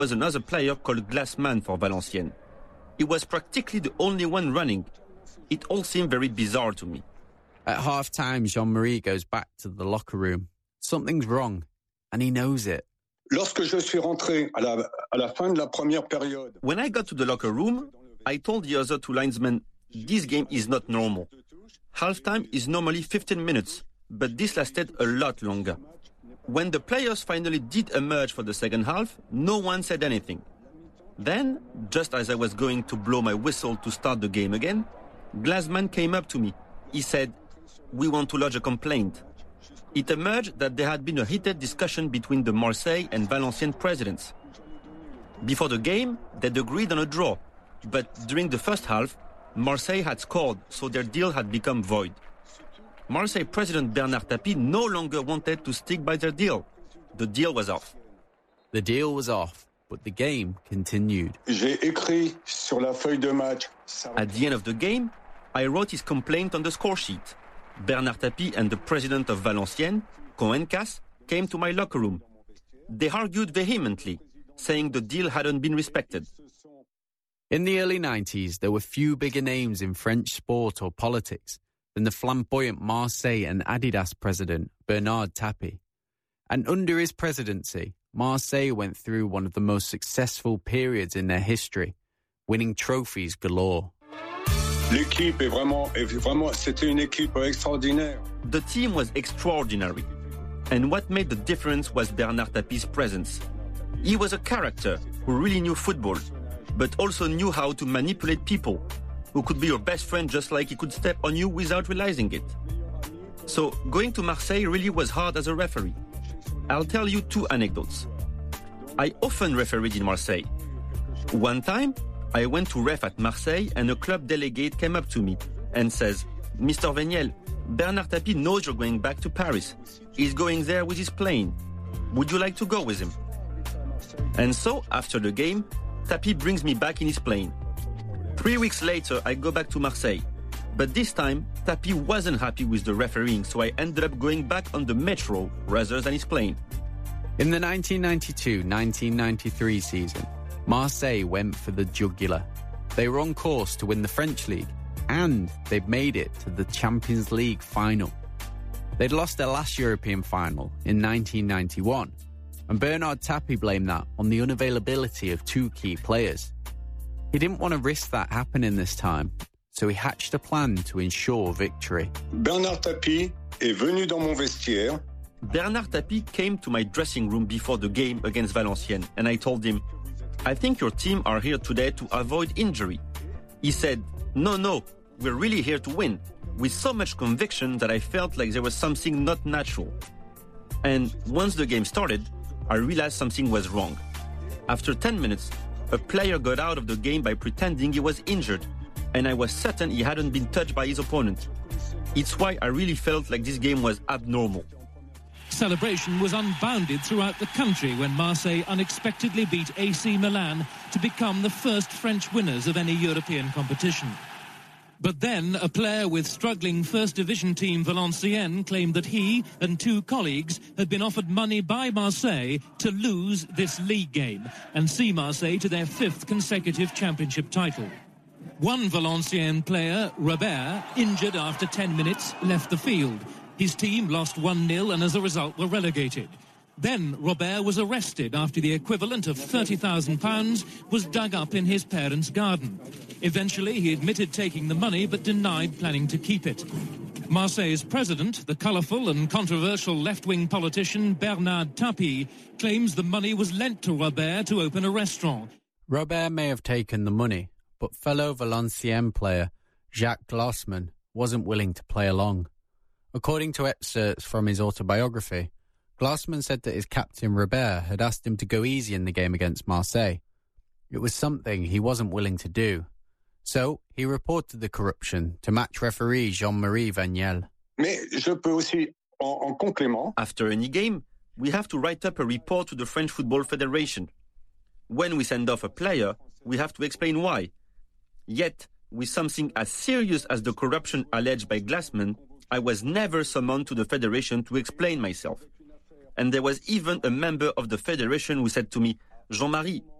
was another player called Glassman for Valenciennes. He was practically the only one running. It all seemed very bizarre to me. At half-time, Jean-Marie goes back to the locker room. Something's wrong, and he knows it. Lorsque je suis rentré à la fin de la première période. When I got to the locker room, I told the other two linesmen, this game is not normal. Halftime is normally 15 minutes, but this lasted a lot longer. When the players finally did emerge for the second half, no one said anything. Then, just as I was going to blow my whistle to start the game again, Glassman came up to me. He said, "We want to lodge a complaint." It emerged that there had been a heated discussion between the Marseille and Valenciennes presidents. Before the game, they'd agreed on a draw, but during the first half, Marseille had scored, so their deal had become void. Marseille president Bernard Tapie no longer wanted to stick by their deal. The deal was off. The deal was off, but the game continued. J'ai écrit sur la feuille de match. At the end of the game, I wrote his complaint on the score sheet. Bernard Tapie and the president of Valenciennes, Coencas, came to my locker room. They argued vehemently, saying the deal hadn't been respected. In the early 90s, there were few bigger names in French sport or politics than the flamboyant Marseille and Adidas president, Bernard Tapie. And under his presidency, Marseille went through one of the most successful periods in their history, winning trophies galore. L'équipe c'était une équipe extraordinaire. The team was extraordinary. And what made the difference was Bernard Tapie's presence. He was a character who really knew football, but also knew how to manipulate people, who could be your best friend just like he could step on you without realizing it. So going to Marseille really was hard as a referee. I'll tell you two anecdotes. I often refereed in Marseille. One time, I went to ref at Marseille and a club delegate came up to me and says, "Mr. Veniel, Bernard Tapie knows you're going back to Paris. He's going there with his plane. Would you like to go with him?" And so, after the game, Tapie brings me back in his plane. 3 weeks later, I go back to Marseille. But this time, Tapie wasn't happy with the refereeing, so I ended up going back on the metro rather than his plane. In the 1992-1993 season, Marseille went for the jugular. They were on course to win the French league, and they'd made it to the Champions League final. They'd lost their last European final in 1991, and Bernard Tapie blamed that on the unavailability of two key players. He didn't want to risk that happening this time, so he hatched a plan to ensure victory. Bernard Tapie est venu dans mon vestiaire. Bernard Tapie came to my dressing room before the game against Valenciennes, and I told him, "I think your team are here today to avoid injury." He said, No, we're really here to win," with so much conviction that I felt like there was something not natural. And once the game started, I realized something was wrong. After 10 minutes, a player got out of the game by pretending he was injured, and I was certain he hadn't been touched by his opponent. It's why I really felt like this game was abnormal. Celebration was unbounded throughout the country when Marseille unexpectedly beat AC Milan to become the first French winners of any European competition. But then a player with struggling First Division team Valenciennes claimed that he and two colleagues had been offered money by Marseille to lose this league game and see Marseille to their fifth consecutive championship title. One Valenciennes player, Robert, injured after 10 minutes, left the field. His team lost 1-0 and as a result were relegated. Then Robert was arrested after the equivalent of £30,000 was dug up in his parents' garden. Eventually he admitted taking the money but denied planning to keep it. Marseille's president, the colourful and controversial left-wing politician Bernard Tapie, claims the money was lent to Robert to open a restaurant. Robert may have taken the money, but fellow Valenciennes player Jacques Glassman wasn't willing to play along. According to excerpts from his autobiography, Glassman said that his captain Robert had asked him to go easy in the game against Marseille. It was something he wasn't willing to do. So he reported the corruption to match referee Jean-Marie Veniel. After any game, we have to write up a report to the French Football Federation. When we send off a player, we have to explain why. Yet, with something as serious as the corruption alleged by Glassman, I was never summoned to the federation to explain myself. And there was even a member of the federation who said to me, Jean-Marie,